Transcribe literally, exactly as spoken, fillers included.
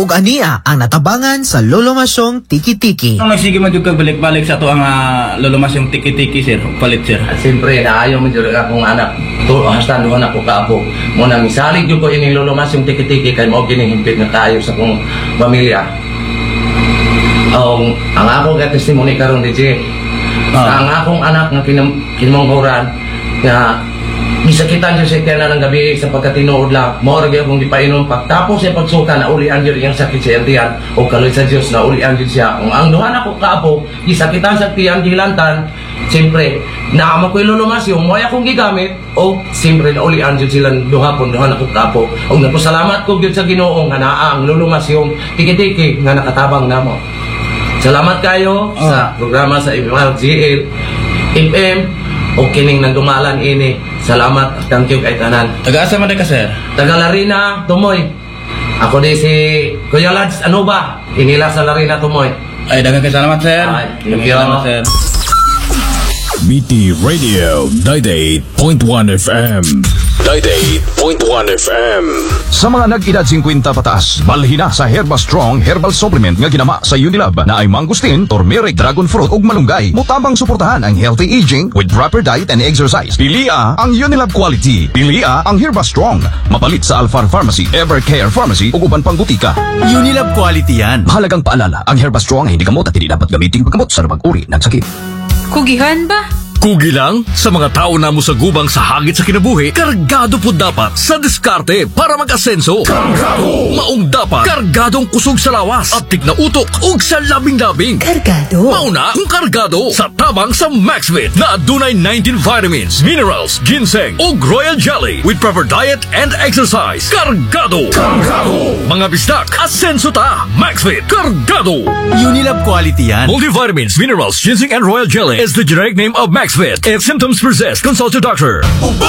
ug ania ang natabangan sa lolomasyong tiki-tiki. Ang nagsige man jud kag balik-balik sa to ang uh, lolomasyong tiki-tiki sir, palit sir. At siyempre naayo man jud akong anak. To hasta duha na ko kaapo. Mo na misalig jud ko ini lolomasyong tiki-tiki kay mao kini himpit na tayo sa kong pamilya. Um, ang ako ga testimony karon D J. Ah. Ang akong anak nga kinam kinamanghuran nga misakitan siya siya na ng gabi sa pagkatinuod lang. Mao ra gyud akong gipainom pagtapos sa pagsuka na ulian gyud iyang sakit sa tiyan o kaloy sa Dios na ulian gyud siya. Kung ang duha na ko kaapo gisakitan sa tiyan gilantan, siyempre naamo ko'y lulumasyon mo ay akong gigamit o siyempre na ulian gyud silang duha pon duha na ko kaapo. Og nagpasalamat ko gyud sa Ginoo nga naa ang lulumasyon tiki-tiki nga nakatabang namo. Salamat kayo Oh. sa programa sa M R G L F M o kining nagdumalan ini. Salamat, thank you kay tanan. Taga-asa man ka sir? Taga Larina, Tumoy. Ako di si Kuya Lads, ano ba? Inila sa Larina, Tumoy. Ay daghang kay salamat sir. Ay, thank Daghang you. salamat sir. B T Radio ninety-eight point one F M. ninety-eight point one F M. Sa mga nag-edad fifty pataas, balhin na sa Herba Strong Herbal Supplement nga ginama sa Unilab na ay mangustin, turmeric, dragon fruit ug malunggay. Mutabang suportahan ang healthy aging with proper diet and exercise. Pilia ang Unilab quality. Pilia ang Herba Strong. Mapalit sa Alfar Pharmacy, Evercare Pharmacy ug uban pang butika. Unilab quality yan. Mahalagang paalala, ang Herba Strong ay hindi gamot at hindi dapat gamitin paggamot sa labang uri ng sakit. Kugihan ba? Kugi lang sa mga tao na mo sa gubang sa hagit sa kinabuhi, kargado po dapat sa diskarte para mag-asenso. Kargado! Maong dapat, kargadong kusog sa lawas at tigna utok ug sa labing-labing. Kargado? Mauna kung kargado sa tabang sa Maxvit na adunay nineteen vitamins, minerals, ginseng ug royal jelly with proper diet and exercise. Kargado! Kargado! Mga bistak, asenso ta! Maxvit, kargado! Unilab quality yan. Multivitamins, minerals, ginseng and royal jelly is the generic name of Maxvit. If symptoms persist, consult your doctor.